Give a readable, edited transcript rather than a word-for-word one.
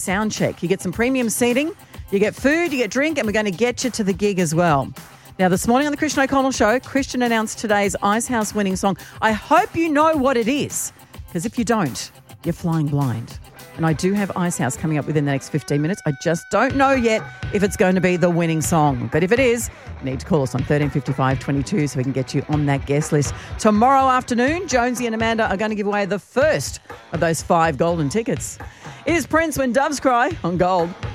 sound check. You get some premium seating, you get food, you get drink, and we're going to get you to the gig as well. Now, this morning on the Christian O'Connell Show, Christian announced today's Icehouse winning song. I hope you know what it is, because if you don't, you're flying blind. And I do have Icehouse coming up within the next 15 minutes. I just don't know yet if it's going to be the winning song. But if it is, you need to call us on 1355 22 so we can get you on that guest list. Tomorrow afternoon, Jonesy and Amanda are going to give away the first of those 5 golden tickets. It is Prince When Doves Cry on Gold.